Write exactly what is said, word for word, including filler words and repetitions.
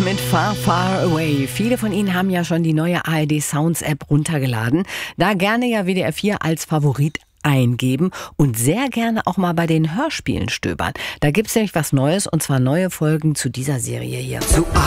mit Far, Far Away. Viele von Ihnen haben ja schon die neue A R D Sounds App runtergeladen. Da gerne ja W D R vier als Favorit eingeben und sehr gerne auch mal bei den Hörspielen stöbern. Da gibt's nämlich was Neues, und zwar neue Folgen zu dieser Serie hier. Zu